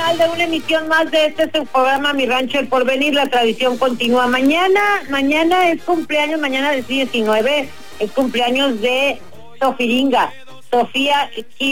final de una emisión más de este su programa Mi Rancho El Porvenir. La tradición continúa. Mañana es cumpleaños, mañana es 19, es cumpleaños de Sofiringa, Sofía